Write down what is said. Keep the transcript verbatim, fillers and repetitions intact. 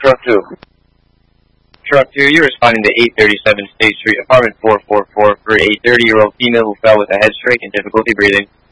Truck two. Truck two, you're responding to eight thirty-seven State Street, apartment four four four, for a thirty-year-old female who fell with a head strike and difficulty breathing.